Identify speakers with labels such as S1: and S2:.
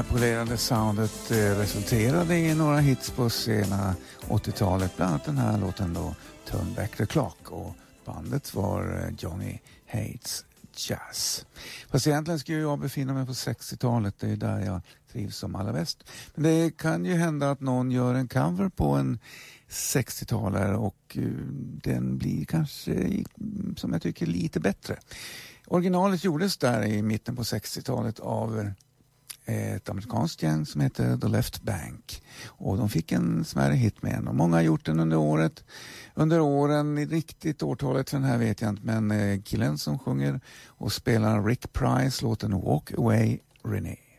S1: här polerade soundet resulterade i några hits på sena 80-talet, bland annat den här låten då, Turn Back the Clock, och bandet var Johnny Hates Jazz. Fast egentligen skulle jag befinna mig på 60-talet, det är där jag trivs som allra bäst. Men det kan ju hända att någon gör en cover på en 60-talare och den blir kanske, som jag tycker, lite bättre. Originalet gjordes där i mitten på 60-talet av ett amerikanskt gäng som heter The Left Bank, och de fick en smärre hit med den, och många har gjort den under åren. Riktigt årtalet för den här vet jag inte, men killen som sjunger och spelar Rick Price låten Walk Away Renee.